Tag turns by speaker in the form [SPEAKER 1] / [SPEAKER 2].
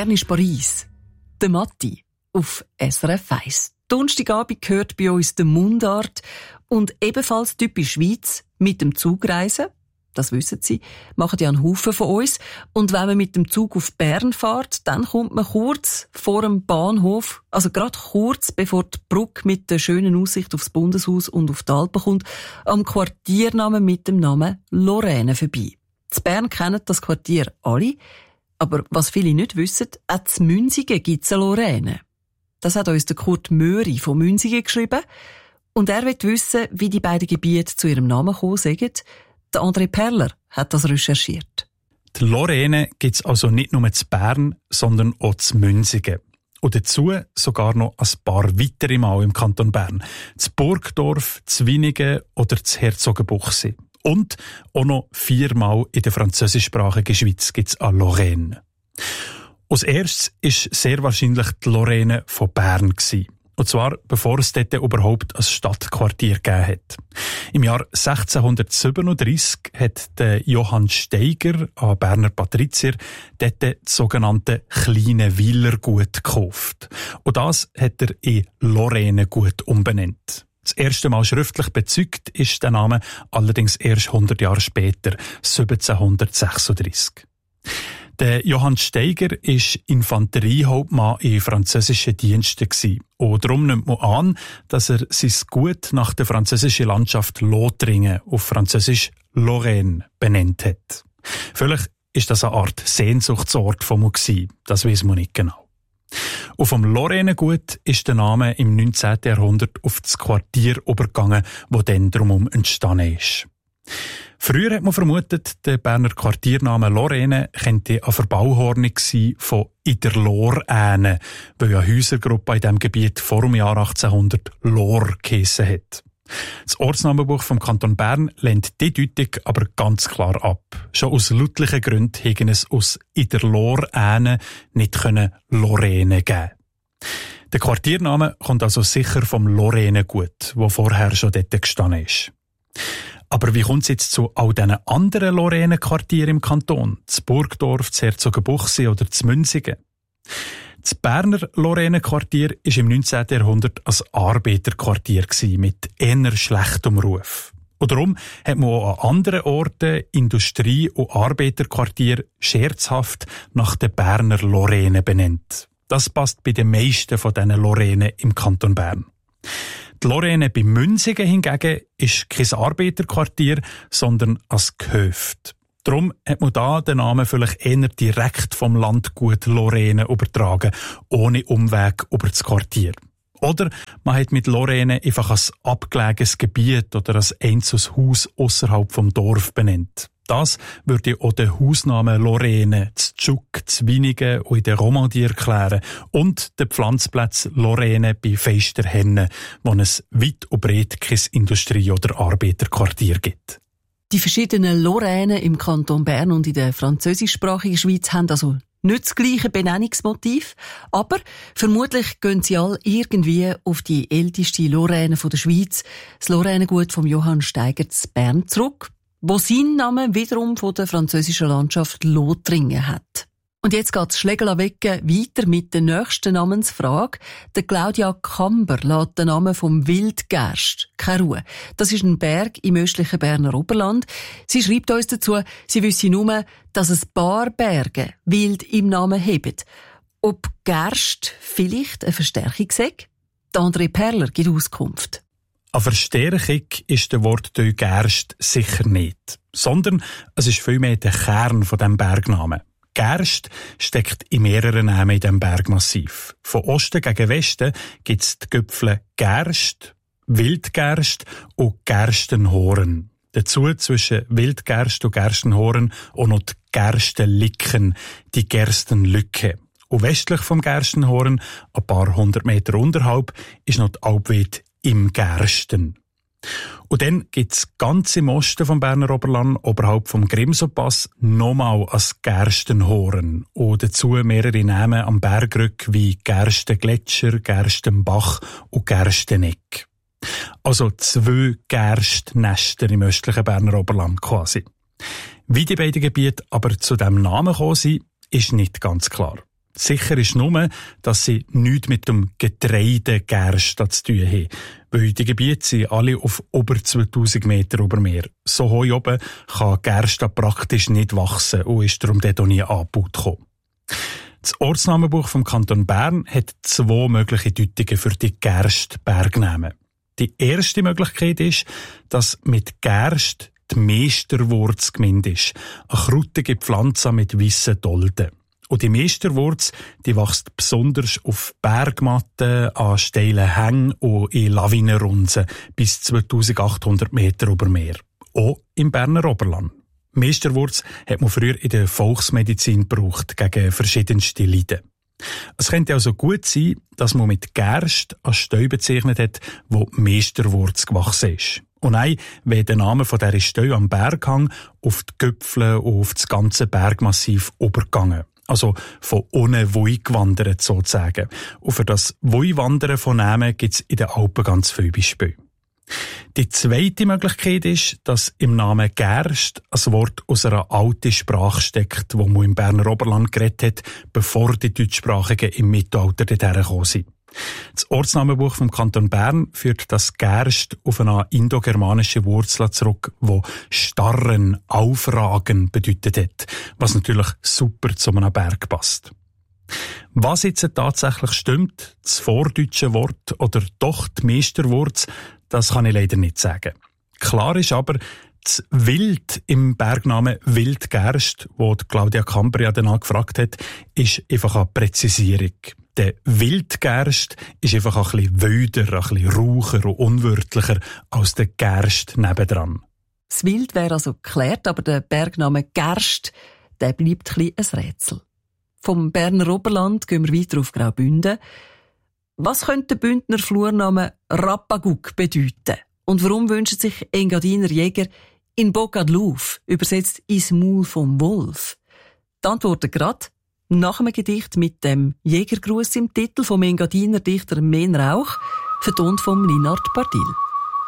[SPEAKER 1] Bern ist Paris. Der Matti auf SRF 1. Donnerstagabend gehört bei uns der Mundart und ebenfalls typisch Schweiz mit dem Zug reisen. Das wissen Sie, machen ja einen Haufen von uns. Und wenn man mit dem Zug auf Bern fährt, dann kommt man kurz vor dem Bahnhof, also gerade kurz bevor die Brücke mit der schönen Aussicht aufs Bundeshaus und auf die Alpen kommt, am Quartiernamen mit dem Namen Lorraine vorbei. In Bern kennen das Quartier alle, aber was viele nicht wissen, auch in Münsingen gibt es eine Lorraine. Das hat uns der Kurt Möri von Münsingen geschrieben. Und er will wissen, wie die beiden Gebiete zu ihrem Namen gekommen sind. Der André Perler hat das recherchiert.
[SPEAKER 2] Die Lorraine gibt es also nicht nur zu Bern, sondern auch zu Münsingen. Und dazu sogar noch ein paar weitere Mal im Kanton Bern. Zu Burgdorf, zu Winigen oder zu Herzogenbuchsee. Und auch noch 4 Mal in der französischsprachigen Schweiz gibt es eine Lorraine. Als erstes war sehr wahrscheinlich die Lorraine von Bern gewesen. Und zwar, bevor es dort überhaupt ein Stadtquartier gegeben hat. Im Jahr 1637 hat der Johann Steiger, ein Berner Patrizier, dort das sogenannte kleine Weilergut gekauft. Und das hat er in Lorrainegut umbenannt. Das erste Mal schriftlich bezeugt ist der Name allerdings erst 100 Jahre später, 1736. Der Johann Steiger war Infanteriehauptmann in französischen Diensten gewesen. Und darum nimmt man an, dass er sein Gut nach der französischen Landschaft Lothringen, auf Französisch Lorraine, benannt hat. Vielleicht ist das eine Art Sehnsuchtsort von ihm gewesen. Das weiss man nicht genau. Und vom Lorrainegut ist der Name im 19. Jahrhundert auf das Quartier übergegangen, wo dann drumherum entstanden ist. Früher hat man vermutet, der Berner Quartiername Lorraine könnte eine Verbauhornung sein von «in der Lorraine», weil eine Häusergruppe in diesem Gebiet vor dem Jahr 1800 Lor geheissen hat. Das Ortsnamenbuch vom Kanton Bern lehnt die Deutung aber ganz klar ab. Schon aus lautlichen Gründen hätten es aus «in der Lorraine» nicht Lorraine geben. Der Quartiername kommt also sicher vom Lorrainegut, wo vorher schon dort gestanden ist. Aber wie kommt es jetzt zu all diesen anderen Lorraine-Quartieren im Kanton? Zu Burgdorf, zu Herzogenbuchsee oder zu Münsingen? Das Berner Lorraine-Quartier war im 19. Jahrhundert ein Arbeiterquartier mit eher schlechtem Ruf. Und darum hat man auch an anderen Orten Industrie- und Arbeiterquartier scherzhaft nach der Berner Lorraine benannt. Das passt bei den meisten von diesen Lorraine im Kanton Bern. Die Lorraine bei Münsingen hingegen ist kein Arbeiterquartier, sondern ein Gehöft. Darum hat man da den Namen vielleicht eher direkt vom Landgut Lorraine übertragen, ohne Umweg über das Quartier. Oder man hat mit Lorraine einfach ein abgelegenes Gebiet oder ein einzelnes Haus ausserhalb vom Dorf benannt. Das würde auch den Hausnamen Lorraine, zu Tschuk, zu Winigen und in der Romandie erklären und den Pflanzplatz Lorraine bei Feisterhenne, wo es weit und breit kein Industrie- oder Arbeiterquartier gibt.
[SPEAKER 1] Die verschiedenen Lorraine im Kanton Bern und in der französischsprachigen Schweiz haben also nicht das gleiche Benennungsmotiv, aber vermutlich gehen sie alle irgendwie auf die älteste Lorraine der Schweiz, das Lorrainegut von Johann Steiger zu Bern zurück, wo seinen Namen wiederum von der französischen Landschaft Lothringen hat. Und jetzt geht's Schlegel-Wecke weiter mit der nächsten Namensfrage. Der Claudia Kamber lässt den Namen vom Wildgerst keine Ruhe. Das ist ein Berg im östlichen Berner Oberland. Sie schreibt uns dazu, sie wisse nur, dass es ein paar Berge Wild im Namen haben. Ob Gerst vielleicht eine Verstärkung sei? André Perler gibt Auskunft.
[SPEAKER 2] Eine Verstärkung ist der Wortteil Gerst sicher nicht, sondern es ist vielmehr der Kern von diesem Bergnamen. Gerst steckt in mehreren Namen in diesem Bergmassiv. Von Osten gegen Westen gibt es die Gipfel Gerst, Wildgerst und Gerstenhorn. Dazu zwischen Wildgerst und Gerstenhorn auch noch die Gerstenlicken, die Gerstenlücke. Und westlich vom Gerstenhorn, ein paar 100 Meter unterhalb, ist noch die Alpweide im Gersten. Und dann gibt's ganz im Osten vom Berner Oberland, oberhalb vom Grimselpass, nochmal ein Gerstenhorn. Und dazu mehrere Namen am Bergrück wie Gerstengletscher, Gerstenbach und Gersteneck. Also 2 Gerstnester im östlichen Berner Oberland quasi. Wie die beiden Gebiete aber zu diesem Namen gekommen sind, ist nicht ganz klar. Sicher ist nur, dass sie nichts mit dem Getreide Gerste zu tun haben. Weil die Gebiete sind alle auf über 2000 Meter über Meer. So hoch oben kann Gerste praktisch nicht wachsen und ist darum dort auch nie angebaut gekommen. Das Ortsnamenbuch vom Kanton Bern hat 2 mögliche Deutungen für die Gerst-Bergnamen. Die erste Möglichkeit ist, dass mit Gerst die Meisterwurz gemeint ist. Eine krautige Pflanze mit weissen Dolden. Und die Meisterwurz, die wächst besonders auf Bergmatten, an steilen Hängen und in Lawinenrunzen bis 2800 Meter über Meer. Auch im Berner Oberland. Meisterwurz hat man früher in der Volksmedizin gebraucht, gegen verschiedenste Leiden. Es könnte also gut sein, dass man mit Gerst einen Steu bezeichnet hat, wo Meisterwurz gewachsen ist. Und nein, wenn der Name von dieser Steu am Berghang auf die Gipfel und auf das ganze Bergmassiv übergegangen. Also von ohne Wui gewandert sozusagen. Und für das Wui-Wandern von Namen gibt es in den Alpen ganz viele Beispiele. Die zweite Möglichkeit ist, dass im Namen Gerst ein Wort aus einer alten Sprache steckt, wo man im Berner Oberland geredet hat, bevor die Deutschsprachigen im Mittelalter dorthin gekommen sind. Das Ortsnamenbuch vom Kanton Bern führt das Gerst auf eine indogermanische Wurzel zurück, wo starren, aufragen bedeutet hat, was natürlich super zu einem Berg passt. Was jetzt tatsächlich stimmt, das vordeutsche Wort oder doch die Meisterwurz, das kann ich leider nicht sagen. Klar ist aber, das Wild im Bergnamen Wildgerst, wo Claudia Cambria danach gefragt hat, ist einfach eine Präzisierung. Der Wildgerst ist einfach ein bisschen wilder, ein bisschen raucher und unwörtlicher als der Gerst nebendran.
[SPEAKER 1] Das Wild wäre also geklärt, aber der Bergname Gerst, der bleibt ein bisschen ein Rätsel. Vom Berner Oberland gehen wir weiter auf Graubünden. Was könnte der Bündner Flurname Rapaguk bedeuten? Und warum wünschen sich Engadiner Jäger in Boca de Louf, übersetzt ins Maul vom Wolf? Die Antworten gerade nach einem Gedicht mit dem Jägergruß im Titel vom Engadiner Dichter Men Rauch, vertont vom Linard Pardil.